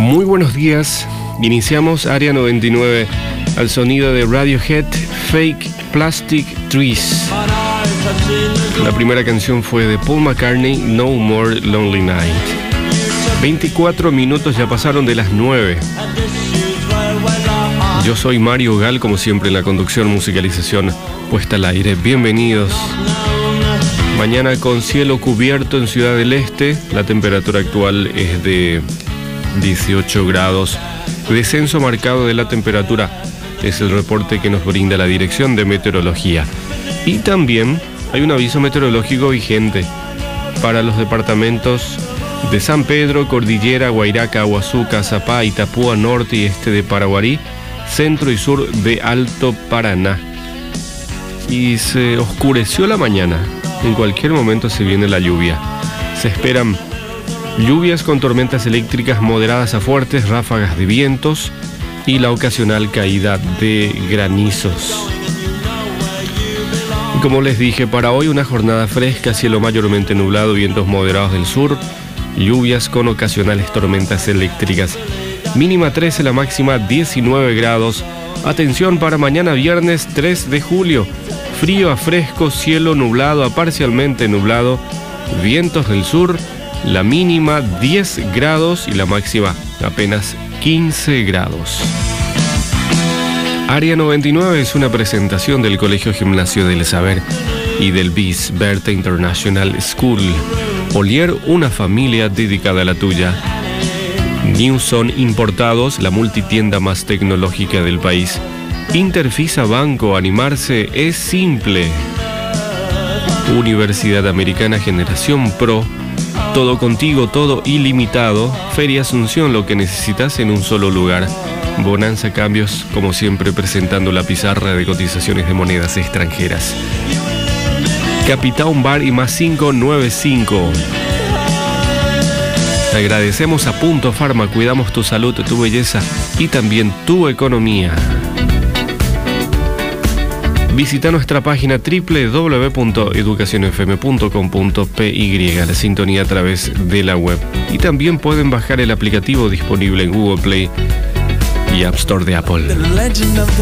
Muy buenos días, iniciamos Área 99 al sonido de Radiohead, Fake Plastic Trees. La primera canción fue de Paul McCartney, No More Lonely Night. 24 minutos ya pasaron de las 9. Yo soy Mario Gal, como siempre en la conducción, musicalización, puesta al aire. Bienvenidos. Mañana con cielo cubierto en Ciudad del Este, la temperatura actual es de 18 grados. Descenso marcado de la temperatura es el reporte que nos brinda la Dirección de Meteorología. Y también hay un aviso meteorológico vigente para los departamentos de San Pedro, Cordillera, Guairaca, Huazuca, Zapá, Itapúa, Norte y Este de Paraguarí, Centro y Sur de Alto Paraná. Y se oscureció la mañana. En cualquier momento se viene la lluvia. Se esperan lluvias con tormentas eléctricas moderadas a fuertes, ráfagas de vientos y la ocasional caída de granizos. Y como les dije, para hoy una jornada fresca, cielo mayormente nublado, vientos moderados del sur, lluvias con ocasionales tormentas eléctricas. Mínima 13, la máxima 19 grados. Atención para mañana viernes 3 de julio. Frío a fresco, cielo nublado a parcialmente nublado, vientos del sur, la mínima 10 grados y la máxima apenas 15 grados. Área 99 es una presentación del Colegio Gimnasio del Saber y del BIS, Berta International School. Olier, una familia dedicada a la tuya. Newson Importados, la multitienda más tecnológica del país. Interfisa Banco, animarse es simple. Universidad Americana Generación Pro, todo contigo, todo ilimitado. Feria Asunción, lo que necesitas en un solo lugar. Bonanza Cambios, como siempre presentando la pizarra de cotizaciones de monedas extranjeras. Capitán Bar y más 595. Agradecemos a Punto Pharma, cuidamos tu salud, tu belleza y también tu economía. Visita nuestra página www.educacionfm.com.py, la sintonía a través de la web. Y también pueden bajar el aplicativo disponible en Google Play y App Store de Apple.